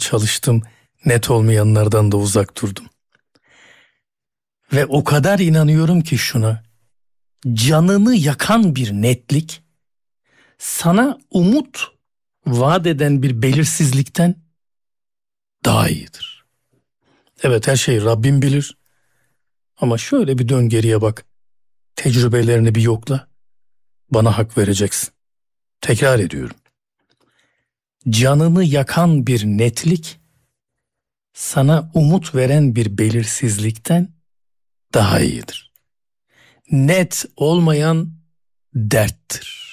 çalıştım, net olmayanlardan da uzak durdum. Ve o kadar inanıyorum ki şuna, canını yakan bir netlik, sana umut vaat eden bir belirsizlikten daha iyidir. Evet, her şeyi Rabbim bilir ama şöyle bir dön geriye bak, tecrübelerini bir yokla, bana hak vereceksin. Tekrar ediyorum. Canını yakan bir netlik, sana umut veren bir belirsizlikten daha iyidir. Net olmayan derttir.